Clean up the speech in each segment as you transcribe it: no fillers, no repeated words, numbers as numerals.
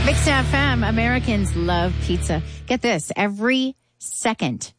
Mix FM, Americans love pizza. Get this, every second,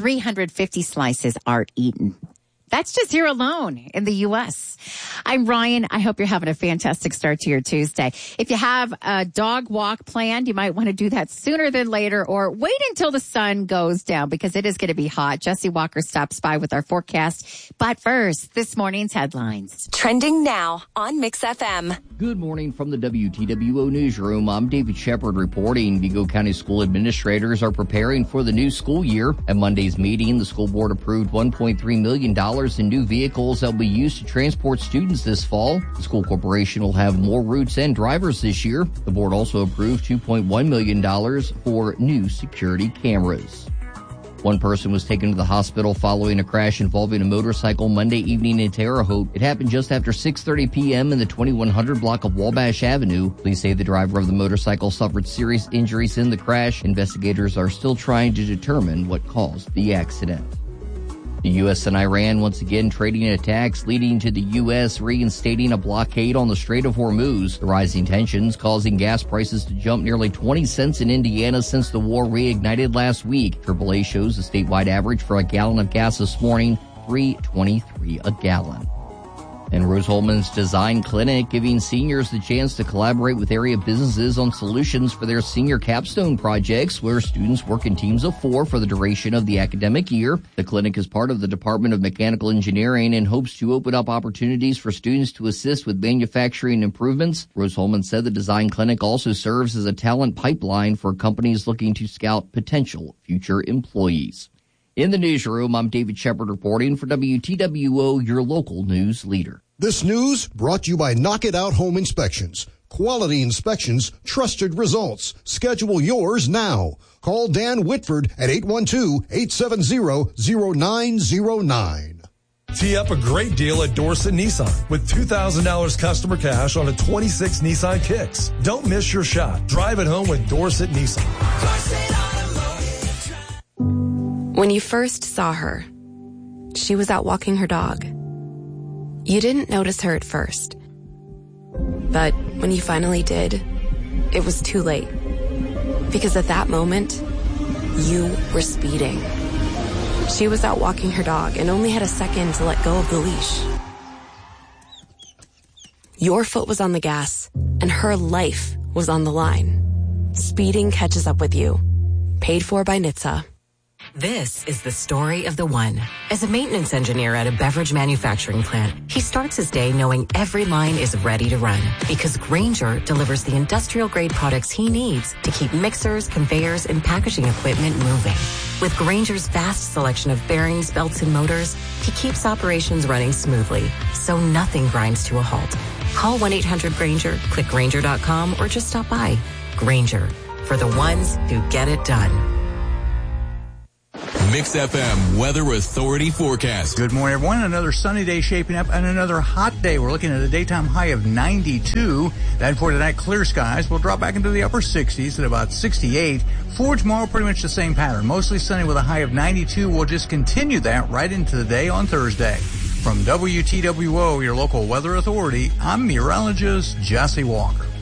350 slices are eaten. That's just here alone in the U.S. I'm Ryan. I hope you're having a fantastic start to your Tuesday. If you have a dog walk planned, you might want to do that sooner than later or wait until the sun goes down because it is going to be hot. Jesse Walker stops by with our forecast. But first, this morning's headlines. Trending now on Mix FM. Good morning from the WTWO Newsroom. I'm David Shepard reporting. Vigo County school administrators are preparing for the new school year. At Monday's meeting, the school board approved $1.3 million in new vehicles that will be used to transport students this fall. The school corporation will have more routes and drivers this year. The board also approved $2.1 million for new security cameras. One person was taken to the hospital following a crash involving a motorcycle Monday evening in Terre Haute. It happened just after 6:30 p.m. in the 2100 block of Wabash Avenue. Police say the driver of the motorcycle suffered serious injuries in the crash. Investigators are still trying to determine what caused the accident. The U.S. and Iran once again trading attacks, leading to the U.S. reinstating a blockade on the Strait of Hormuz. The rising tensions causing gas prices to jump nearly 20 cents in Indiana since the war reignited last week. AAA shows the statewide average for a gallon of gas this morning, $3.23 a gallon. And Rose-Hulman's Design Clinic giving seniors the chance to collaborate with area businesses on solutions for their senior capstone projects, where students work in teams of 4 for the duration of the academic year. The clinic is part of the Department of Mechanical Engineering and hopes to open up opportunities for students to assist with manufacturing improvements. Rose-Hulman said the Design Clinic also serves as a talent pipeline for companies looking to scout potential future employees. In the newsroom, I'm David Shepard reporting for WTWO, your local news leader. This news brought to you by Knock It Out Home Inspections. Quality inspections, trusted results. Schedule yours now. Call Dan Whitford at 812-870-0909. Tee up a great deal at Dorset Nissan with $2,000 customer cash on a 26 Nissan Kicks. Don't miss your shot. Drive it home with Dorset Nissan. When you first saw her, she was out walking her dog. You didn't notice her at first. But when you finally did, it was too late. Because at that moment, you were speeding. She was out walking her dog and only had a second to let go of the leash. Your foot was on the gas, and her life was on the line. Speeding catches up with you. Paid for by NHTSA. This is the story of the one. As a maintenance engineer at a beverage manufacturing plant, he starts his day knowing every line is ready to run because Grainger delivers the industrial-grade products he needs to keep mixers, conveyors, and packaging equipment moving. With Grainger's vast selection of bearings, belts, and motors, he keeps operations running smoothly, so nothing grinds to a halt. Call 1-800-GRAINGER, click Grainger.com, or just stop by. Grainger, for the ones who get it done. Mix FM Weather Authority forecast. Good morning, everyone. Another sunny day shaping up and another hot day. We're looking at a daytime high of 92. Then for tonight, clear skies. We'll drop back into the upper 60s at about 68. For tomorrow, pretty much the same pattern. Mostly sunny with a high of 92. We'll just continue that right into the day on Thursday. From WTWO, your local weather authority, I'm meteorologist Jesse Walker.